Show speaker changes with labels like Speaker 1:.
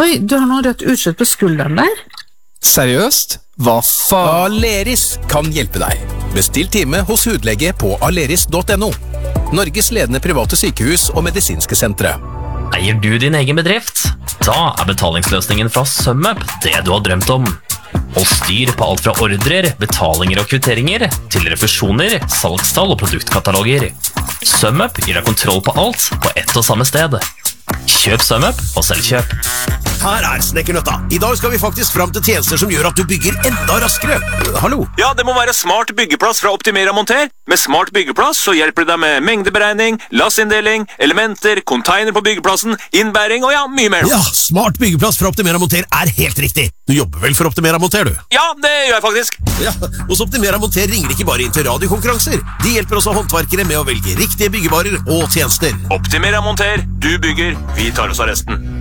Speaker 1: Oi, du har noe rødt utslett på skulderen der.
Speaker 2: Seriøst? Hva faen?
Speaker 3: Aleris kan hjelpe deg. Bestill time hos hudlege på aleris.no. Norges ledende private sykehus og medisinske sentre.
Speaker 4: Eier du din egen bedrift? Da betalingsløsningen fra SumUp det du har drømt om. Og styr på alt fra ordrer, betalinger og kvitteringer til refusjoner, salgstall og produktkataloger. SumUp gir deg kontroll på alt på ett og samme sted. Kjøp SumUp og selvkjøp.
Speaker 3: Her Snekkernøtta. I dag skal vi faktisk fram til tjenester som gjør at du bygger enda raskere. Hallo?
Speaker 5: Ja, det må være Smart byggeplass fra Optimera Monter. Med Smart byggeplass så hjelper det deg med mengdeberegning, lassinndeling, elementer, container på byggeplassen, innbæring og ja, mye mer.
Speaker 3: Ja, Smart byggeplass fra Optimera Monter helt riktig. Du jobber vel for Optimera Monter, du?
Speaker 5: Ja, det gjør jeg faktisk.
Speaker 3: Ja, hos Optimera Monter ringer ikke bare inn til radiokonkurranser. De hjelper også håndverkere med å velge riktige byggevarer og tjenester.
Speaker 5: Optimera Monter, du bygger, vi tar oss av resten.